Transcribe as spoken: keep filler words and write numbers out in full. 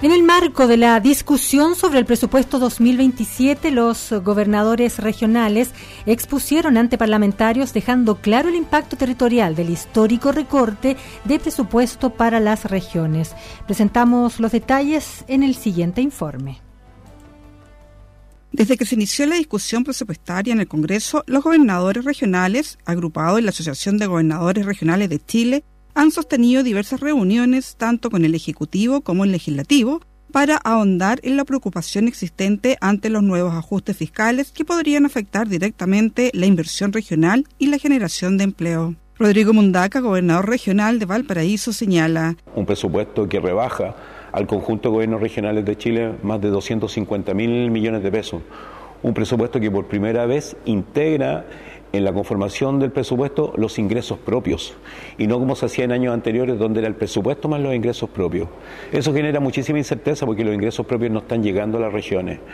En el marco de la discusión sobre el presupuesto dos mil veintisiete, los gobernadores regionales expusieron ante parlamentarios dejando claro el impacto territorial del histórico recorte de presupuesto para las regiones. Presentamos los detalles en el siguiente informe. Desde que se inició la discusión presupuestaria en el Congreso, los gobernadores regionales, agrupados en la Asociación de Gobernadores Regionales de Chile, han sostenido diversas reuniones, tanto con el Ejecutivo como el Legislativo, para ahondar en la preocupación existente ante los nuevos ajustes fiscales que podrían afectar directamente la inversión regional y la generación de empleo. Rodrigo Mundaca, gobernador regional de Valparaíso, señala: un presupuesto que rebaja al conjunto de gobiernos regionales de Chile más de doscientos cincuenta mil millones de pesos. Un presupuesto que por primera vez integra en la conformación del presupuesto los ingresos propios, y no como se hacía en años anteriores, donde era el presupuesto más los ingresos propios. Eso genera muchísima incerteza porque los ingresos propios no están llegando a las regiones.